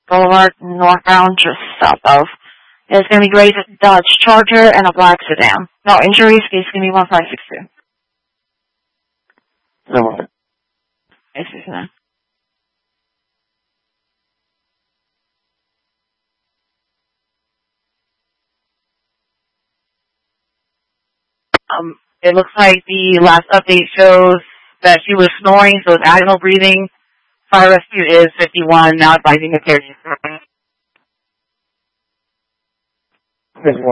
Boulevard, northbound, just south of. It's going to be gray Dodge Charger and a black sedan. No injuries, case going to be 1562. No. Excuse me. It looks like the last update shows that she was snoring, so it's abdominal breathing. Fire rescue is 51, now advising a caregiver.